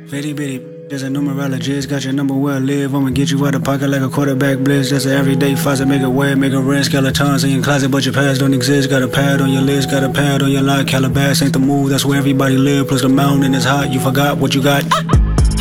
Fitty bitty, just a numerologist, got your number where I live. I'ma get you out of pocket like a quarterback blitz. Just an everyday faucet, make it wet, make it red. Skeletons in your closet, but your past don't exist. Got a pad on your list, got a pad on your line. Calabas ain't the move, that's where everybody live. Plus the mountain is hot, you forgot what you got.